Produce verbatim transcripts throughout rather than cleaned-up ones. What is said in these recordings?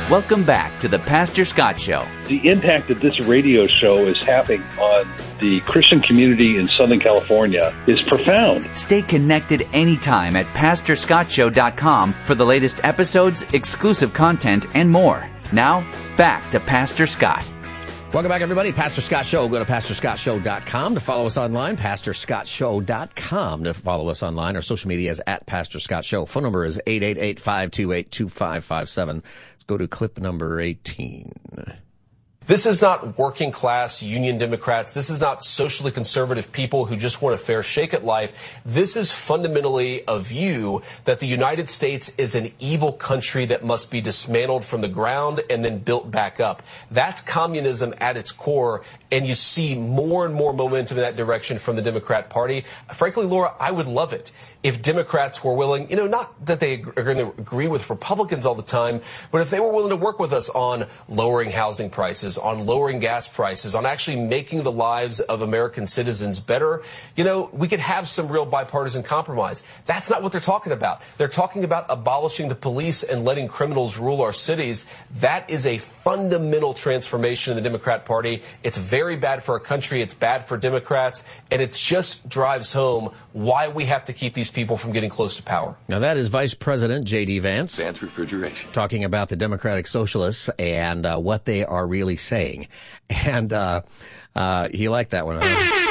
Welcome back to the Pastor Scott Show. The impact that this radio show is having on the Christian community in Southern California is profound. Stay connected anytime at pastor scott show dot com for the latest episodes, exclusive content, and more. Now, back to Pastor Scott. Welcome back, everybody. Pastor Scott Show. Go to pastor scott show dot com to follow us online. pastor scott show dot com to follow us online. Our social media is at Pastor Scott Show. Phone number is eight eight eight, five two eight, two five five seven. Let's go to clip number eighteen. This is not working class union Democrats. This is not socially conservative people who just want a fair shake at life. This is fundamentally a view that the United States is an evil country that must be dismantled from the ground and then built back up. That's communism at its core, and you see more and more momentum in that direction from the Democrat Party. Frankly, Laura, I would love it if Democrats were willing, you know, not that they are going to agree with Republicans all the time, but if they were willing to work with us on lowering housing prices, on lowering gas prices, on actually making the lives of American citizens better, you know, we could have some real bipartisan compromise. That's not what they're talking about. They're talking about abolishing the police and letting criminals rule our cities. That is a fundamental transformation in the Democrat Party. It's very bad for our country. It's bad for Democrats. And it just drives home why we have to keep these people from getting close to power. Now, that is Vice President J D. Vance. Vance Refrigeration. Talking about the Democratic Socialists and uh, what they are really saying. And uh, uh, he liked that one.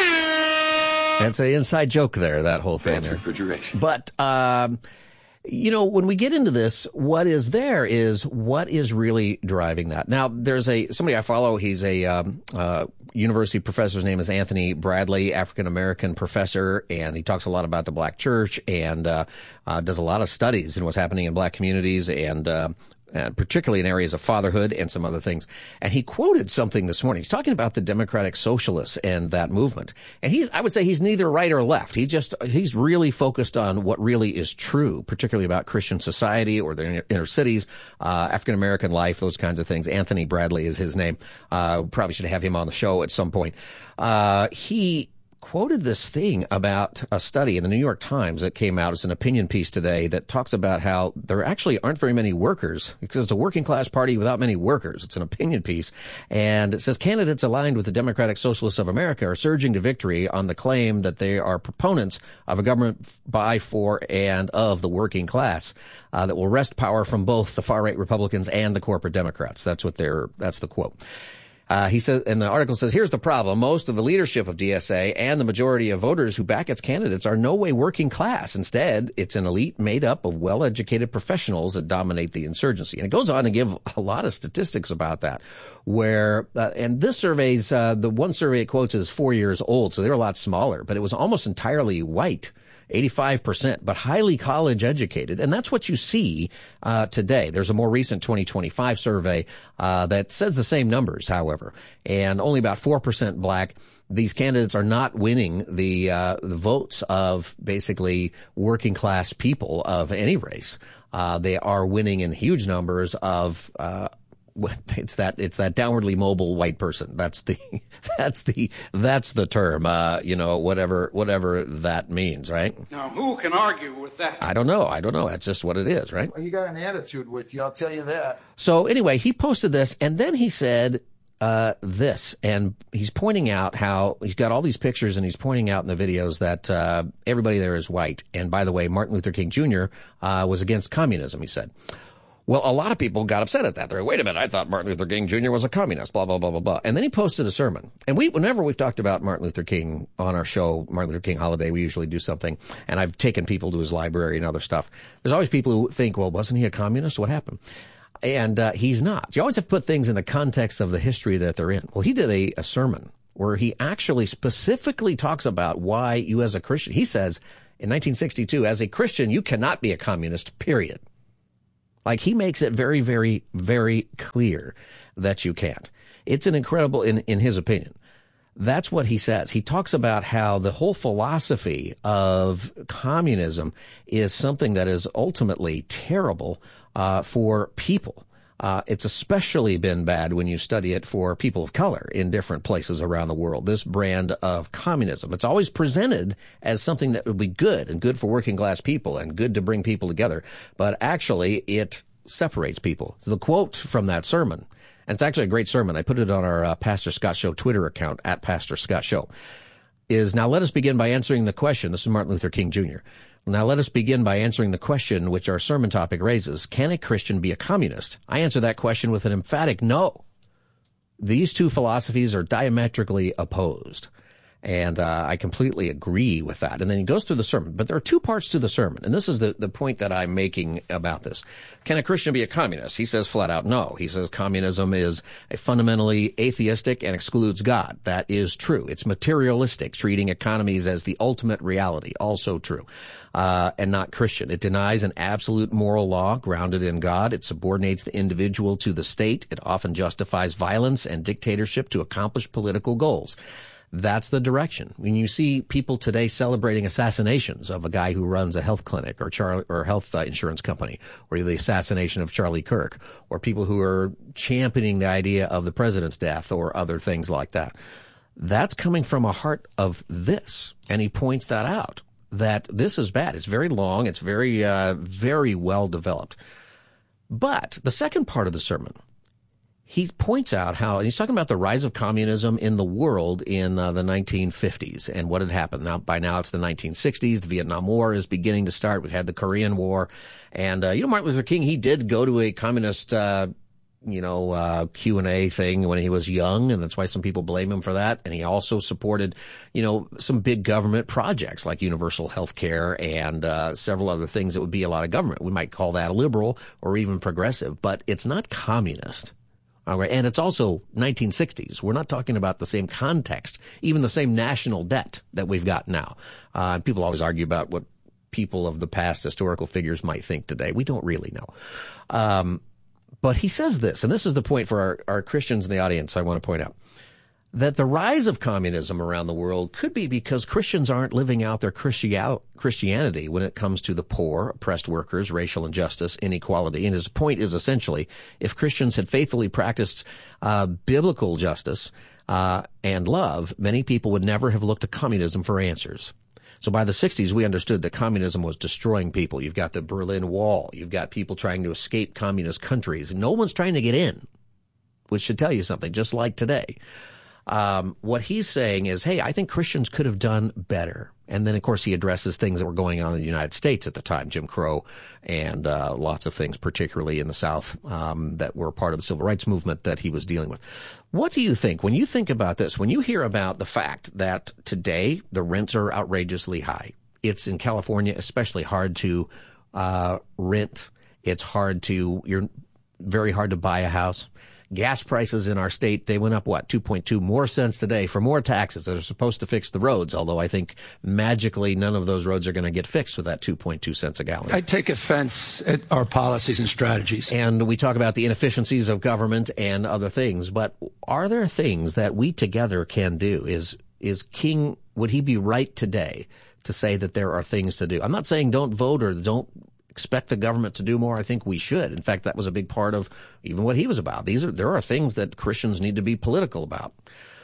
That's an inside joke there, that whole thing. Vance there. Refrigeration. But, um, you know, when we get into this, what is there is what is really driving that. Now, there's a somebody I follow. He's a um, uh, university professor. His name is Anthony Bradley, African-American professor, and he talks a lot about the black church and uh, uh, does a lot of studies in what's happening in black communities and uh, and particularly in areas of fatherhood and some other things. And he quoted something this morning. He's talking about the Democratic Socialists and that movement. And he's, I would say he's neither right or left. He just, he's really focused on what really is true, particularly about Christian society or the inner, inner cities, uh, African-American life, those kinds of things. Anthony Bradley is his name. Uh, probably should have him on the show at some point. Uh, he, quoted this thing about a study in the New York Times that came out as an opinion piece today that talks about how there actually aren't very many workers because it's a working class party without many workers. It's an opinion piece. And it says candidates aligned with the Democratic Socialists of America are surging to victory on the claim that they are proponents of a government by, for, and of the working class uh, that will wrest power from both the far-right Republicans and the corporate Democrats. That's what they're, that's the quote. Uh, he says, and the article says, here's the problem. Most of the leadership of D S A and the majority of voters who back its candidates are no way working class. Instead, it's an elite made up of well-educated professionals that dominate the insurgency. And it goes on to give a lot of statistics about that, where, uh, and this survey's, uh, the one survey it quotes is four years old, so they're a lot smaller, but it was almost entirely white. eighty-five percent, but highly college educated. And that's what you see uh, today. There's a more recent twenty twenty-five survey uh, that says the same numbers, however, and only about four percent black. These candidates are not winning the, uh, the votes of basically working class people of any race. Uh, they are winning in huge numbers of uh It's that, it's that downwardly mobile white person. That's the, that's the, that's the term, uh, you know, whatever, whatever that means, right? Now, who can argue with that? I don't know. I don't know. That's just what it is, right? Well, you got an attitude with you, I'll tell you that. So anyway, he posted this and then he said, uh, this, and he's pointing out how he's got all these pictures and he's pointing out in the videos that, uh, everybody there is white. And by the way, Martin Luther King Junior, uh, was against communism, he said. Well, a lot of people got upset at that. They're like, wait a minute, I thought Martin Luther King Junior was a communist, blah, blah, blah, blah, blah. And then he posted a sermon. And we, whenever we've talked about Martin Luther King on our show, Martin Luther King Holiday, we usually do something. And I've taken people to his library and other stuff. There's always people who think, well, wasn't he a communist? What happened? And uh, he's not. You always have to put things in the context of the history that they're in. Well, he did a, a sermon where he actually specifically talks about why you as a Christian, he says in nineteen sixty-two, as a Christian, you cannot be a communist, period. Like, he makes it very, very, very clear that you can't. It's an incredible, in, in his opinion. That's what he says. He talks about how the whole philosophy of communism is something that is ultimately terrible uh, for people. Uh, it's especially been bad when you study it for people of color in different places around the world. This brand of communism, it's always presented as something that would be good and good for working class people and good to bring people together. But actually, it separates people. So the quote from that sermon, and it's actually a great sermon. I put it on our uh, Pastor Scott Show Twitter account, at Pastor Scott Show, is, now let us begin by answering the question. This is Martin Luther King Junior Now let us begin by answering the question which our sermon topic raises. Can a Christian be a communist? I answer that question with an emphatic no. These two philosophies are diametrically opposed. And uh, I completely agree with that. And then he goes through the sermon. But there are two parts to the sermon. And this is the, the point that I'm making about this. Can a Christian be a communist? He says flat out no. He says communism is a fundamentally atheistic and excludes God. That is true. It's materialistic, treating economies as the ultimate reality. Also true. Uh, and not Christian. It denies an absolute moral law grounded in God. It subordinates the individual to the state. It often justifies violence and dictatorship to accomplish political goals. That's the direction. When you see people today celebrating assassinations of a guy who runs a health clinic or Charlie or health uh, insurance company, or the assassination of Charlie Kirk, or people who are championing the idea of the president's death or other things like that, that's coming from a heart of this. And he points that out, that this is bad. It's very long. It's very, uh, very well developed. But the second part of the sermon, he points out how, and he's talking about the rise of communism in the world in uh, the nineteen fifties and what had happened. Now, by now it's the nineteen sixties. The Vietnam War is beginning to start. We've had the Korean War. And, uh, you know, Martin Luther King, he did go to a communist, uh, you know, uh, Q and A thing when he was young. And that's why some people blame him for that. And he also supported, you know, some big government projects like universal health care and uh, several other things that would be a lot of government. We might call that liberal or even progressive, but it's not communist. All right. And it's also nineteen sixties. We're not talking about the same context, even the same national debt that we've got now. Uh, people always argue about what people of the past, historical figures, might think today. We don't really know. Um, but he says this, and this is the point for our, our Christians in the audience I want to point out, that the rise of communism around the world could be because Christians aren't living out their Christianity when it comes to the poor, oppressed workers, racial injustice, inequality. And his point is essentially, if Christians had faithfully practiced uh, biblical justice uh, and love, many people would never have looked to communism for answers. So by the sixties, we understood that communism was destroying people. You've got the Berlin Wall. You've got people trying to escape communist countries. No one's trying to get in, which should tell you something, just like today. Um, what he's saying is, hey, I think Christians could have done better. And then, of course, he addresses things that were going on in the United States at the time, Jim Crow, and uh, lots of things, particularly in the South, um, that were part of the civil rights movement that he was dealing with. What do you think when you think about this, when you hear about the fact that today the rents are outrageously high? It's in California especially hard to uh, rent. It's hard to, you're very hard to buy a house. Gas prices in our state, they went up, what, two point two more cents today for more taxes that are supposed to fix the roads, although I think magically none of those roads are going to get fixed with that two point two cents a gallon. I take offense at our policies and strategies. And we talk about the inefficiencies of government and other things, but are there things that we together can do? Is is King, would he be right today to say that there are things to do? I'm not saying don't vote or don't expect the government to do more. I think we should. In fact, that was a big part of even what he was about. These are, there are things that Christians need to be political about.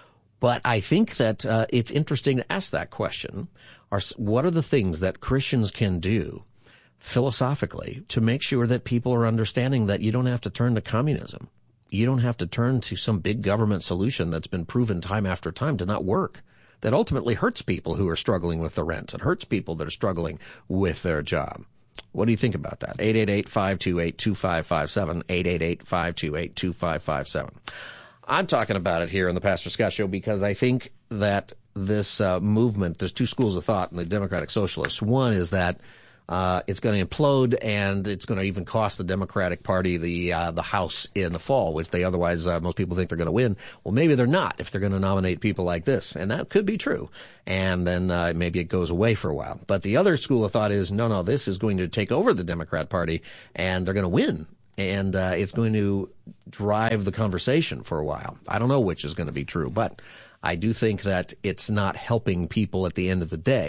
But I think that uh, it's interesting to ask that question. Are, what are the things that Christians can do philosophically to make sure that people are understanding that you don't have to turn to communism? You don't have to turn to some big government solution that's been proven time after time to not work, that ultimately hurts people who are struggling with the rent and hurts people that are struggling with their job. What do you think about that? eight eight eight, five two eight, two five five seven, eight eight eight, five two eight, two five five seven. I'm talking about it here on the Pastor Scott Show because I think that this uh, movement, there's two schools of thought in the Democratic Socialists. One is that uh, it's going to implode and it's going to even cost the Democratic Party the uh, the House in the fall, which they otherwise, uh, most people think they're going to win. Well, maybe they're not if they're going to nominate people like this. And that could be true. And then uh, maybe it goes away for a while. But the other school of thought is, no, no, this is going to take over the Democrat Party and they're going to win. And uh, it's going to drive the conversation for a while. I don't know which is going to be true, but I do think that it's not helping people at the end of the day.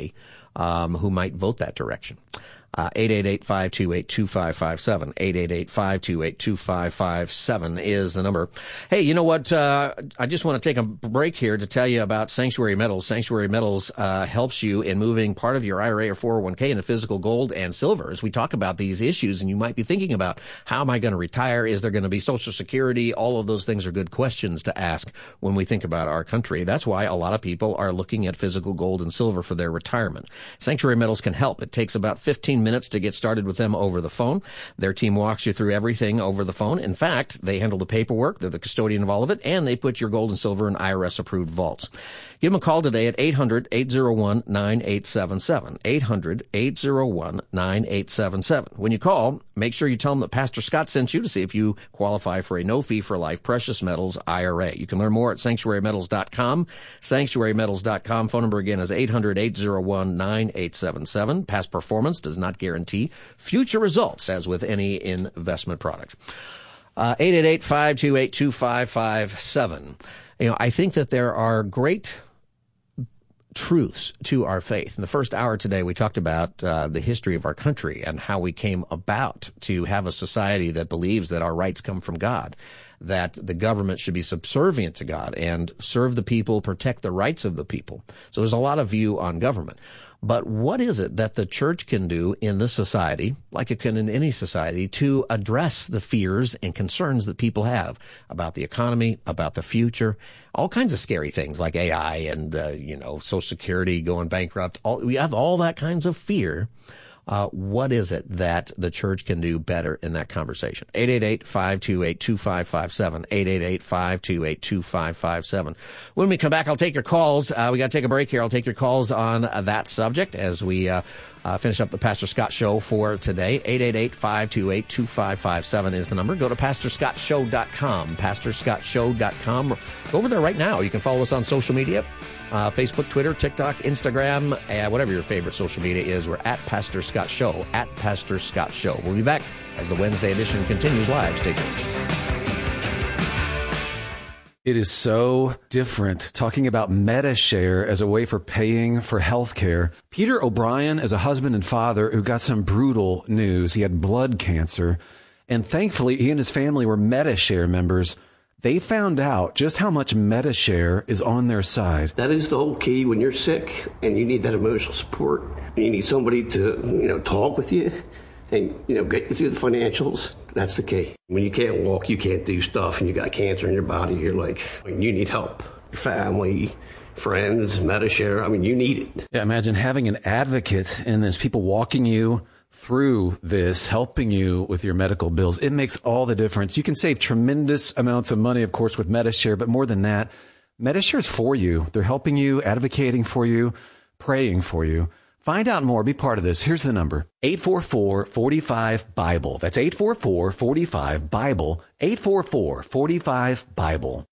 um, who might vote that direction. Uh, eight eight eight, five two eight, two five five seven. eight eight eight, five two eight, two five five seven is the number. Hey, you know what? Uh, I just want to take a break here to tell you about Sanctuary Metals. Sanctuary Metals uh, helps you in moving part of your I R A or four oh one k into physical gold and silver. As we talk about these issues, and you might be thinking about, how am I going to retire? Is there going to be Social Security? All of those things are good questions to ask when we think about our country. That's why a lot of people are looking at physical gold and silver for their retirement. Sanctuary Metals can help. It takes about fifteen minutes to get started with them over the phone. Their team walks you through everything over the phone. In fact, they handle the paperwork. They're the custodian of all of it, and they put your gold and silver in I R S-approved vaults. Give them a call today at eight hundred, eight oh one, nine eight seven seven. eight hundred, eight oh one, nine eight seven seven. When you call, make sure you tell them that Pastor Scott sent you to see if you qualify for a no-fee-for-life precious metals I R A. You can learn more at sanctuary metals dot com. sanctuary metals dot com. Phone number again is eight hundred, eight oh one, nine eight seven seven. Past performance does not guarantee future results, as with any investment product. Uh, eight eight eight, five two eight, two five five seven. You know, I think that there are great truths to our faith. In the first hour today, we talked about uh, the history of our country and how we came about to have a society that believes that our rights come from God, that the government should be subservient to God and serve the people, protect the rights of the people. So there's a lot of view on government. But what is it that the church can do in this society, like it can in any society, to address the fears and concerns that people have about the economy, about the future, all kinds of scary things like A I and, uh, you know, Social Security going bankrupt. All, we have all that kinds of fear. Uh, what is it that the church can do better in that conversation? eight eight eight, five two eight, two five five seven. eight eight eight, five two eight, two five five seven. When we come back, I'll take your calls. Uh, we got to take a break here. I'll take your calls on uh, that subject as we uh, uh, finish up the Pastor Scott Show for today. eight eight eight, five two eight, two five five seven is the number. Go to pastor scott show dot com. pastor scott show dot com. Go over there right now. You can follow us on social media. Uh, Facebook, Twitter, TikTok, Instagram, uh, whatever your favorite social media is. We're at Pastor Scott Show, at Pastor Scott Show. We'll be back as the Wednesday edition continues live. Stay tuned. It is so different talking about MediShare as a way for paying for health care. Peter O'Brien is a husband and father who got some brutal news. He had blood cancer, and thankfully he and his family were MediShare members. They found out just how much MediShare is on their side. That is the whole key when you're sick and you need that emotional support. You need somebody to, you know, talk with you and, you know, get you through the financials. That's the key. When you can't walk, you can't do stuff, and you got cancer in your body, you're like, you need help. Your family, friends, MediShare, I mean, you need it. Yeah, imagine having an advocate in this, people walking you through this, helping you with your medical bills. It makes all the difference. You can save tremendous amounts of money, of course, with MediShare, but more than that, MediShare is for you. They're helping you, advocating for you, praying for you. Find out more. Be part of this. Here's the number. eight four four, four five, BIBLE. That's eight four four, four five, BIBLE. eight four four, four five, BIBLE.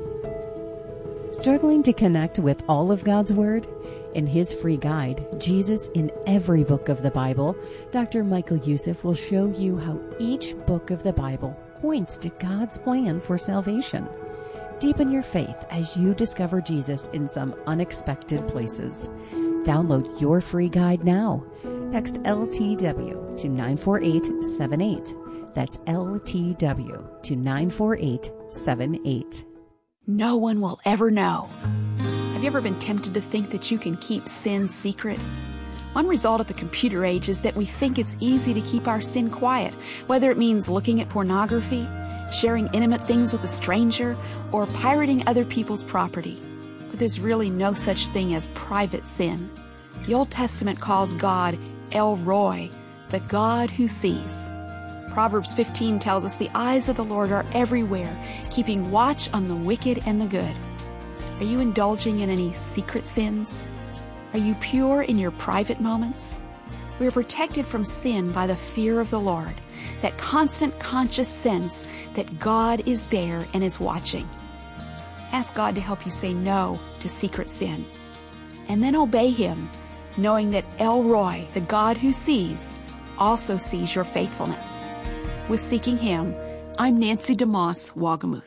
Struggling to connect with all of God's Word? In his free guide, Jesus in Every Book of the Bible, Doctor Michael Youssef will show you how each book of the Bible points to God's plan for salvation. Deepen your faith as you discover Jesus in some unexpected places. Download your free guide now. Text L T W to nine four eight seven eight. That's L T W to nine four eight seven eight. No one will ever know. Have you ever been tempted to think that you can keep sin secret? One result of the computer age is that we think it's easy to keep our sin quiet, whether it means looking at pornography, sharing intimate things with a stranger, or pirating other people's property. But there's really no such thing as private sin. The Old Testament calls God El Roi, the God who sees. Proverbs fifteen tells us the eyes of the Lord are everywhere, keeping watch on the wicked and the good. Are you indulging in any secret sins? Are you pure in your private moments? We are protected from sin by the fear of the Lord, that constant conscious sense that God is there and is watching. Ask God to help you say no to secret sin. And then obey Him, knowing that El Roi, the God who sees, also sees your faithfulness. With Seeking Him, I'm Nancy DeMoss Wagamuth.